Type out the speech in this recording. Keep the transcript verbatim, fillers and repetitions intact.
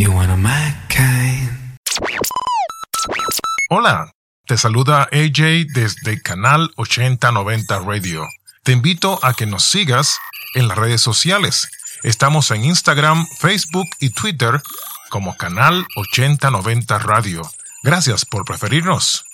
You wanna my kind. Hola, te saluda A J desde Canal ochenta noventa Radio. Te invito a que nos sigas en las redes sociales. Estamos en Instagram, Facebook y Twitter como Canal ochenta noventa Radio. Gracias por preferirnos.